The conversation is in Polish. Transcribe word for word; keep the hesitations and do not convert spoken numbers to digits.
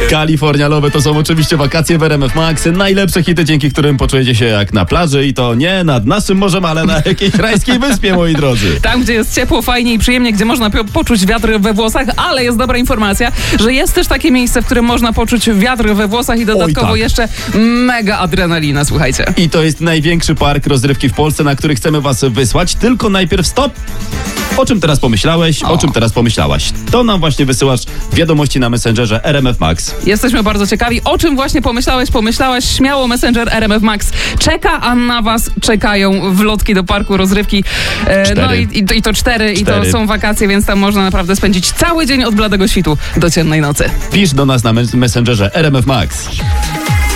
Kalifornialowe to są oczywiście wakacje w R M F Max. Najlepsze hity, dzięki którym poczujecie się jak na plaży i to nie nad naszym morzem, ale na jakiejś rajskiej wyspie, moi drodzy. Tam, gdzie jest ciepło, fajnie i przyjemnie, gdzie można po- poczuć wiatr we włosach, ale jest dobra informacja, że jest też takie miejsce, w którym można poczuć wiatr we włosach i dodatkowo tak. jeszcze mega adrenalina, słuchajcie. I to jest największy park rozrywki w Polsce, na który chcemy was wysłać. Tylko najpierw stop. O czym teraz pomyślałeś? O, O. czym teraz pomyślałaś? To nam właśnie wysyłasz wiadomości na Messengerze R M F Max. Jesteśmy bardzo ciekawi, o czym właśnie pomyślałeś, pomyślałaś. Śmiało, Messenger R M F Max czeka, a na was czekają wlotki do parku rozrywki. E, no i, i, to- i to cztery, i Cztery. to są wakacje, więc tam można naprawdę spędzić cały dzień od bladego świtu do ciemnej nocy. Pisz do nas na mes- Messengerze R M F Max.